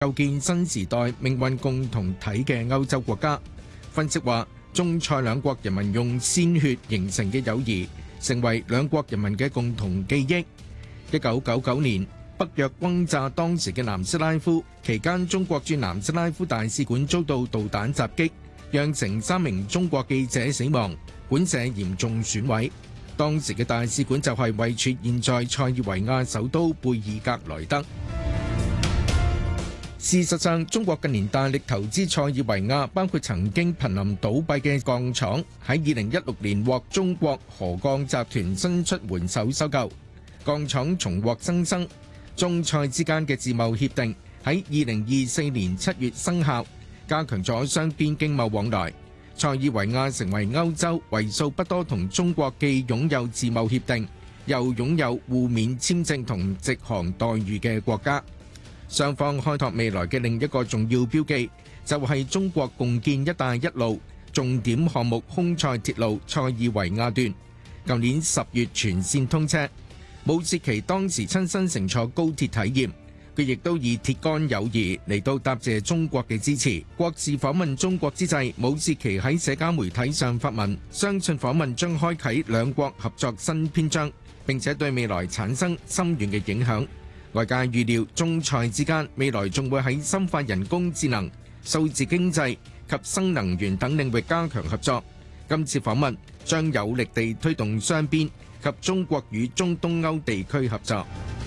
構建新時代命運共同體嘅歐洲國家。分析話，中塞兩國人民用鮮血形成嘅友誼，成為兩國人民嘅共同記憶。1999年，北約轟炸當時嘅南斯拉夫，期間中國駐南斯拉夫大使館遭到導彈襲擊，釀成3名中國記者死亡，館舍嚴重損毀。當時嘅大使館就係位處現在塞爾維亞首都貝爾格萊德。事實上，中國近年大力投資塞爾維亞，包括曾經瀕臨倒閉嘅鋼廠，喺2016年獲中國河鋼集團伸出援手收購，鋼廠重獲新生。中塞之間嘅自貿協定喺2024年7月生效，加強咗雙邊經貿往來。塞爾維亞成為歐洲為數不多同中國既擁有自貿協定，又擁有互免簽證同直航待遇嘅國家。雙方開拓未來嘅另一個重要標記，就係中國共建「一帶一路」重點項目匈塞鐵路塞爾維亞段，舊年10月全線通車。武契奇當時親身乘坐高鐵體驗，佢亦都以鐵桿友誼嚟到答謝中國嘅支持。國事訪問中國之際，武契奇喺社交媒體上發文，相信訪問將開啟兩國合作新篇章，並且對未來產生深遠嘅影響。外界預料中塞之間未來仲會喺深化人工智能、數字經濟及新能源等領域加強合作。今次訪問將有力地推動雙邊及中國與中東歐地區合作。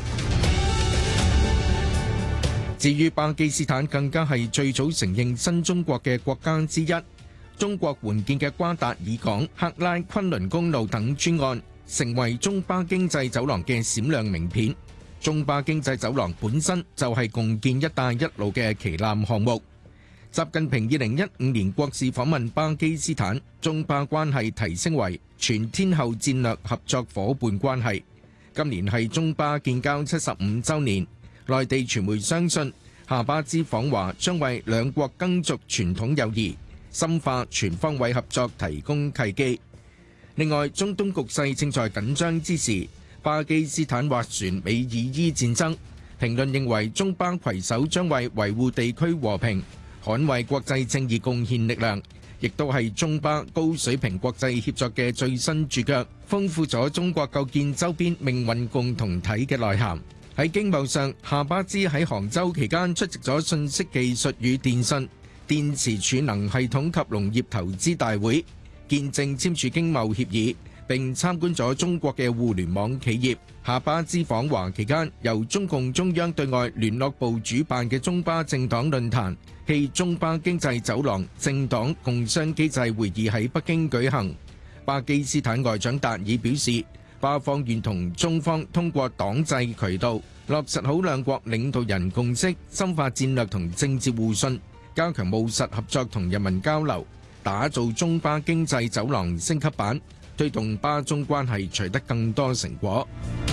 至於巴基斯坦，更加係最早承認新中國嘅國家之一。中國援建嘅瓜達爾港、克拉昆崙公路等專案，成為中巴經濟走廊嘅閃亮名片。中巴經濟走廊本身就係共建「一帶一路」嘅旗艦項目。習近平2015年國事訪問巴基斯坦，中巴關係提升為全天候戰略合作夥伴關係。今年係中巴建交75週年，內地傳媒相信夏巴茲訪華將為兩國耕續傳統友誼、深化全方位合作提供契機。另外，中東局勢正在緊張之時，巴基斯坦斡旋美以伊戰爭，評論認為中巴攜手將為維護地區和平、捍衛國際正義貢獻力量，亦都係中巴高水平國際協作嘅最新注腳，豐富咗中國構建周邊命運共同體嘅內涵。喺經貿上，夏巴茲喺杭州期間出席咗信息技術與電信、電磁儲能系統及農業投資大會，見證簽署經貿協議，並參觀咗中國嘅互聯網企業。夏巴茲訪華期間，由中共中央對外聯絡部主辦嘅中巴政黨論壇暨中巴經濟走廊政黨共商機制會議喺北京舉行。巴基斯坦外長達爾表示，巴方願同中方通過黨際渠道落實好兩國領導人共識，深化戰略同政治互信，加強務實合作同人民交流，打造中巴經濟走廊升級版，推動巴中關係取得更多成果。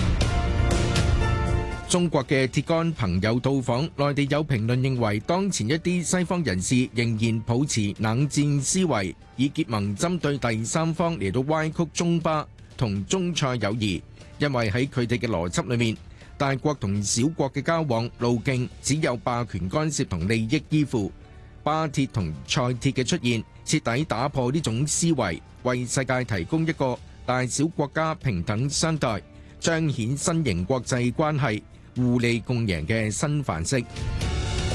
中國嘅鐵桿朋友到訪，內地有評論認為，當前一啲西方人士仍然保持冷戰思維，以結盟針對第三方嚟到歪曲中巴同中塞友誼，因為喺佢哋嘅邏輯裏面，大國同小國嘅交往路徑只有霸權干涉同利益依附。巴鐵同塞鐵嘅出現，徹底打破呢種思維，為世界提供一個大小國家平等相待、彰顯新型國際關係互利共贏嘅新範式。